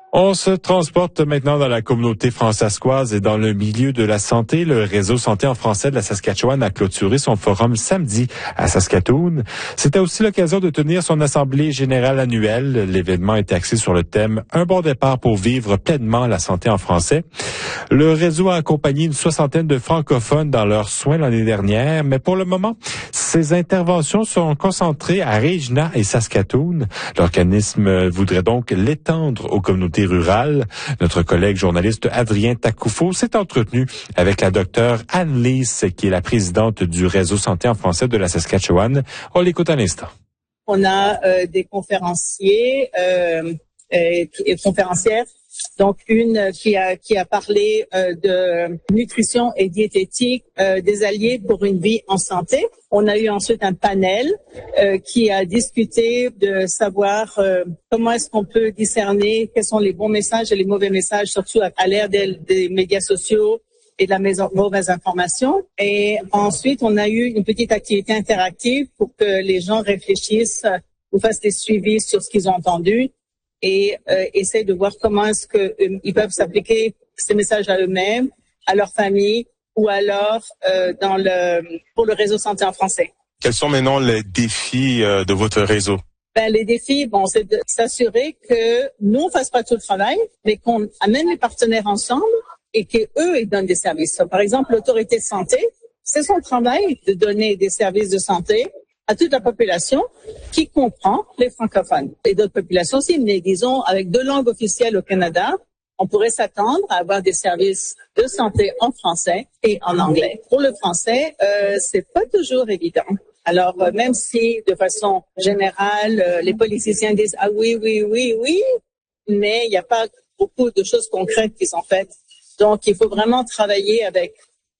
On se transporte maintenant dans la communauté fransaskoise et dans le milieu de la santé. Le réseau Santé en français de la Saskatchewan a clôturé son forum samedi à Saskatoon. C'était aussi l'occasion de tenir son assemblée générale annuelle. L'événement était axé sur le thème « Un bon départ pour vivre pleinement la santé en français ». Le réseau a accompagné une soixantaine de francophones dans leurs soins l'année dernière, mais pour le moment, ces interventions sont concentrées à Regina et Saskatoon. L'organisme voudrait donc l'étendre aux communautés rurales. Notre collègue journaliste Adrien Takoufo s'est entretenu avec la docteure Anne-Lise, qui est la présidente du réseau Santé en français de la Saskatchewan. On l'écoute à l'instant. On a des conférenciers et conférencières. Donc une qui a parlé de nutrition et diététique, des alliés pour une vie en santé. On a eu ensuite un panel qui a discuté de savoir comment est-ce qu'on peut discerner quels sont les bons messages et les mauvais messages, surtout à l'ère des médias sociaux et de la mauvaise information. Et ensuite, on a eu une petite activité interactive pour que les gens réfléchissent ou fassent des suivis sur ce qu'ils ont entendu et essayer de voir comment est-ce que ils peuvent s'appliquer ces messages à eux-mêmes, à leur famille ou alors pour le réseau santé en français. Quels sont maintenant les défis de votre réseau? Les défis, c'est de s'assurer que nous on fasse pas tout le travail, mais qu'on amène les partenaires ensemble et qu'eux ils donnent des services. Par exemple, l'autorité de santé, c'est son travail de donner des services de santé à toute la population qui comprend les francophones et d'autres populations aussi, mais disons avec 2 langues officielles au Canada, on pourrait s'attendre à avoir des services de santé en français et en anglais. Pour le français, c'est pas toujours évident. Alors même si de façon générale les politiciens disent ah oui, mais il n'y a pas beaucoup de choses concrètes qui sont faites. Donc il faut vraiment travailler avec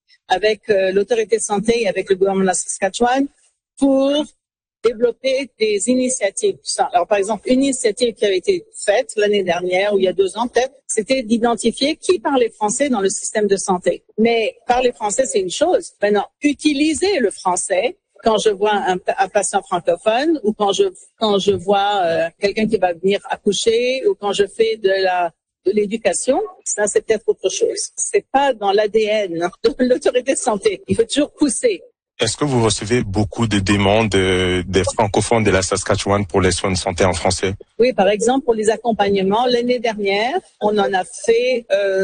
l'autorité de santé et avec le gouvernement de la Saskatchewan pour développer des initiatives. Alors, par exemple, une initiative qui avait été faite l'année dernière, ou il y a 2 ans peut-être, c'était d'identifier qui parlait français dans le système de santé. Mais parler français, c'est une chose. Maintenant, utiliser le français, quand je vois un patient francophone, ou quand je vois quelqu'un qui va venir accoucher, ou quand je fais de l'éducation, ça, c'est peut-être autre chose. C'est pas dans l'ADN de l'autorité de santé. Il faut toujours pousser. Est-ce que vous recevez beaucoup de demandes des francophones de la Saskatchewan pour les soins de santé en français? Oui, par exemple, pour les accompagnements, l'année dernière, on en a fait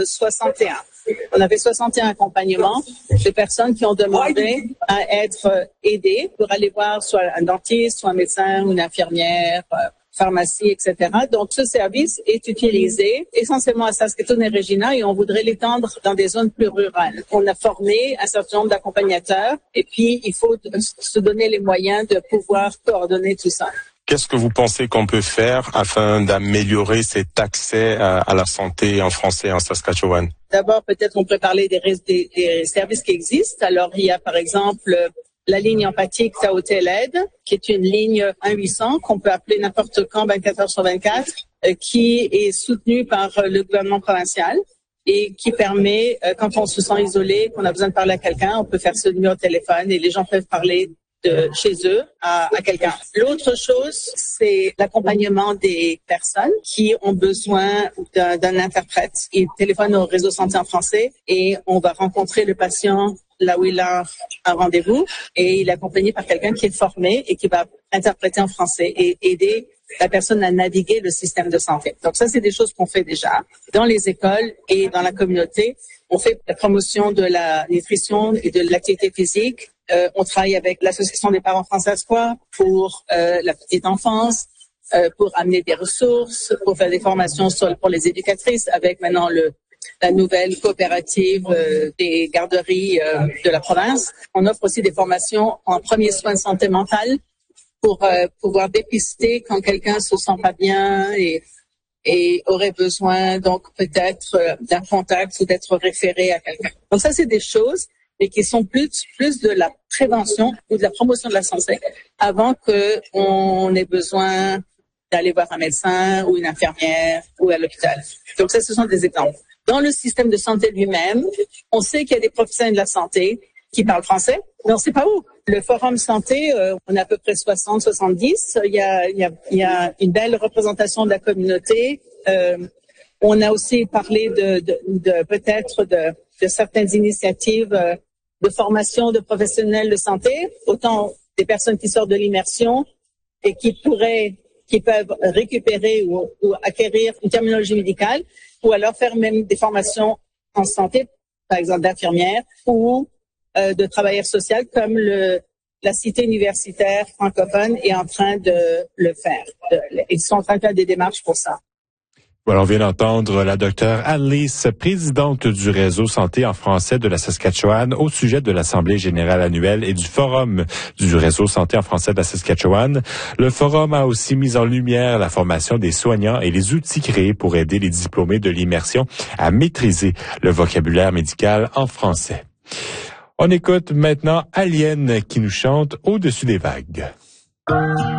61. On avait 61 accompagnements de personnes qui ont demandé à être aidées pour aller voir soit un dentiste, soit un médecin ou une infirmière, pharmacie, etc. Donc, ce service est utilisé essentiellement à Saskatoon et Regina et on voudrait l'étendre dans des zones plus rurales. On a formé un certain nombre d'accompagnateurs et puis il faut se donner les moyens de pouvoir coordonner tout ça. Qu'est-ce que vous pensez qu'on peut faire afin d'améliorer cet accès à la santé en français en Saskatchewan? D'abord, peut-être on peut parler des services qui existent. Alors, il y a par exemple la ligne empathique Taotel Aide, qui est une ligne 1-800 qu'on peut appeler n'importe quand 24 heures sur 24, qui est soutenue par le gouvernement provincial et qui permet, quand on se sent isolé, qu'on a besoin de parler à quelqu'un, on peut faire ce numéro de téléphone et les gens peuvent parler de chez eux à quelqu'un. L'autre chose, c'est l'accompagnement des personnes qui ont besoin d'un interprète. Ils téléphonent au réseau santé en français et on va rencontrer le patient là où il a un rendez-vous et il est accompagné par quelqu'un qui est formé et qui va interpréter en français et aider la personne à naviguer le système de santé. Donc ça, c'est des choses qu'on fait déjà dans les écoles et dans la communauté. On fait la promotion de la nutrition et de l'activité physique. On travaille avec l'Association des parents fransaskois pour la petite enfance, pour amener des ressources, pour faire des formations pour les éducatrices avec maintenant la nouvelle coopérative des garderies de la province. On offre aussi des formations en premiers soins de santé mentale pour pouvoir dépister quand quelqu'un se sent pas bien et aurait besoin donc peut-être d'un contact ou d'être référé à quelqu'un. Donc ça, c'est des choses mais qui sont plus de la prévention ou de la promotion de la santé avant que on ait besoin d'aller voir un médecin ou une infirmière ou à l'hôpital. Donc ça, ce sont des exemples. Dans le système de santé lui-même, on sait qu'il y a des professionnels de la santé qui parlent français, mais on ne sait pas où. Le Forum Santé, on a à peu près 60-70. Il y a une belle représentation de la communauté. On a aussi parlé de certaines initiatives de formation de professionnels de santé, autant des personnes qui sortent de l'immersion et qui peuvent récupérer ou acquérir une terminologie médicale, ou alors faire même des formations en santé, par exemple d'infirmières ou de travailleurs sociaux, comme la cité universitaire francophone est en train de le faire. Ils sont en train de faire des démarches pour ça. Voilà, on vient d'entendre la docteure Annelise, présidente du réseau santé en français de la Saskatchewan, au sujet de l'Assemblée générale annuelle et du forum du réseau santé en français de la Saskatchewan. Le forum a aussi mis en lumière la formation des soignants et les outils créés pour aider les diplômés de l'immersion à maîtriser le vocabulaire médical en français. On écoute maintenant Alien qui nous chante Au-dessus des vagues.